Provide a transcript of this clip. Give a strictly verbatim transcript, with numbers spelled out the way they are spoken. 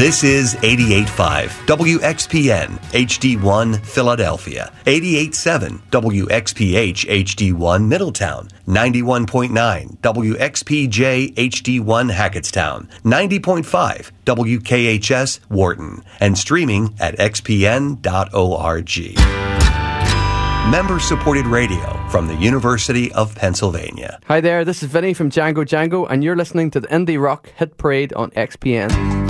This is eighty-eight point five W X P N H D one Philadelphia, eighty-eight point seven W X P H H D one Middletown, ninety-one point nine W X P J H D one Hackettstown, ninety point five W K H S Wharton, and streaming at x p n dot org. Member-supported radio from the University of Pennsylvania. Hi there, this is Vinny from Django Django, and you're listening to the Indie Rock Hit Parade on X P N.